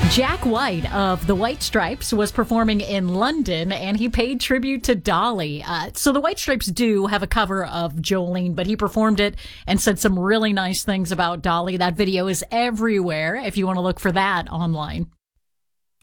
Jack White of the White Stripes was performing in London, and he paid tribute to Dolly. So the White Stripes do have a cover of Jolene, but he performed it and said some really nice things about Dolly. That video is everywhere if you want to look for that online.